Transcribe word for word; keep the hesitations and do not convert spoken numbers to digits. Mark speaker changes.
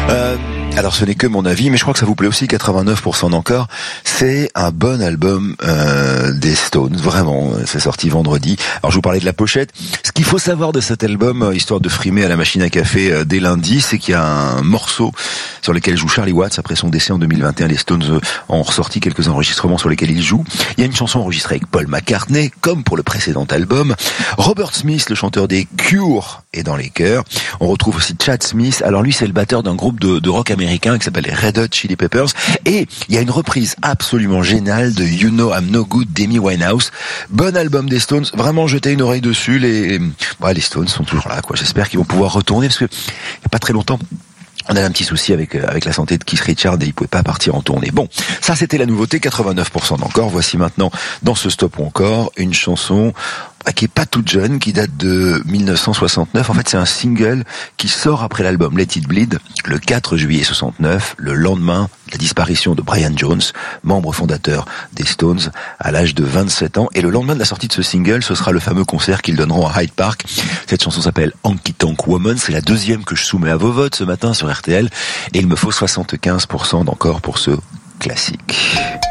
Speaker 1: Euh, alors ce n'est que mon avis, mais je crois que ça vous plaît aussi, quatre-vingt-neuf pour cent d'encore. C'est un bon album euh, des Stones, vraiment. C'est sorti vendredi. Alors je vous parlais de la pochette. Ce qu'il faut savoir de cet album, histoire de frimer à la machine à café euh, dès lundi, c'est qu'il y a un morceau sur lequel joue Charlie Watts. Après son décès en deux mille vingt et un, les Stones ont ressorti quelques enregistrements sur lesquels il joue. Il y a une chanson enregistrée avec Paul McCartney, comme pour le précédent album. Robert Smith, le chanteur des Cure, est dans les chœurs. On retrouve aussi Chad Smith. Alors lui, c'est le batteur d'un groupe de, de rock américain qui s'appelle les Red Hot Chili Peppers. Et il y a une reprise absolument géniale de You Know I'm No Good d'Amy Winehouse. Bon album des Stones. Vraiment, jetez une oreille dessus. Les, ouais, les Stones sont toujours là, quoi. J'espère qu'ils vont pouvoir retourner parce que il y a pas très longtemps, on avait un petit souci avec avec la santé de Keith Richards et il pouvait pas partir en tournée. Bon, ça c'était la nouveauté, quatre-vingt-neuf pour cent d'encore. Voici maintenant, dans ce stop ou encore, une chanson qui est pas toute jeune, qui date de mille neuf cent soixante-neuf. En fait, c'est un single qui sort après l'album Let It Bleed, le quatre juillet soixante-neuf, le lendemain de la disparition de Brian Jones, membre fondateur des Stones, à l'âge de vingt-sept ans. Et le lendemain de la sortie de ce single, ce sera le fameux concert qu'ils donneront à Hyde Park. Cette chanson s'appelle Honky Tonk Woman. C'est la deuxième que je soumets à vos votes ce matin sur R T L. Et il me faut soixante-quinze pour cent d'encore pour ce classique.